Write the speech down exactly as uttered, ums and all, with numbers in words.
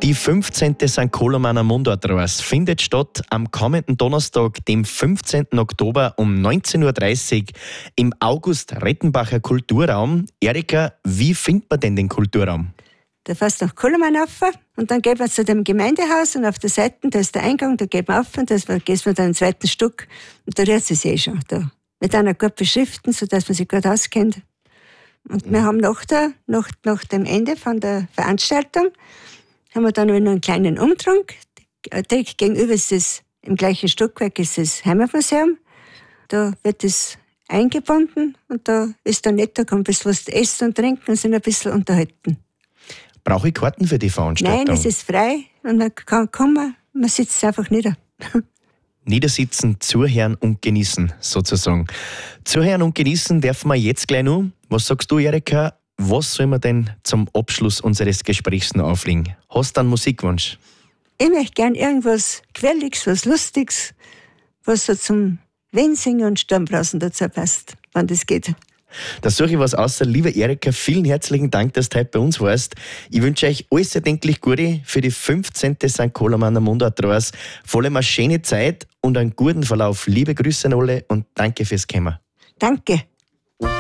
Die fünfzehnte Sankt Kolomaner Mundartreise findet statt am kommenden Donnerstag, dem fünfzehnten Oktober um neunzehn Uhr dreißig im August-Rettenbacher Kulturraum. Erika, wie findet man denn den Kulturraum? Da fährst du nach Koloman rauf und dann geht man zu dem Gemeindehaus und auf der Seite, da ist der Eingang, da geht man rauf und da gehst man dann ins zweite Stück und da rührt es eh schon. Da. Mit einer gut beschriften, sodass man sich gut auskennt. Und wir haben nach, der, nach, nach dem Ende von der Veranstaltung haben wir dann noch einen kleinen Umtrunk. Direkt gegenüber ist es, im gleichen Stockwerk ist das Heimatmuseum. Da wird es eingebunden und da ist dann nett, da kann man ein bisschen was essen und trinken und sich ein bisschen unterhalten. Brauche ich Karten für die Veranstaltung? Nein, es ist frei und man kann kommen, man sitzt einfach nieder. Niedersitzen, zuhören und genießen, sozusagen. Zuhören und genießen dürfen wir jetzt gleich noch. Was sagst du, Erika? Was soll man denn zum Abschluss unseres Gesprächs noch auflegen? Hast du einen Musikwunsch? Ich möchte gern irgendwas Quirliges, was Lustiges, was so zum Wensingen und Sturmbrausen dazu passt, wenn das geht. Da suche ich was aus. Liebe Erika, vielen herzlichen Dank, dass du heute bei uns warst. Ich wünsche euch alles erdenklich Gute für die fünfzehnte Sankt Kolomaner Mundartreise. Vor allem eine schöne Zeit und einen guten Verlauf. Liebe Grüße an alle und danke fürs Kommen. Danke.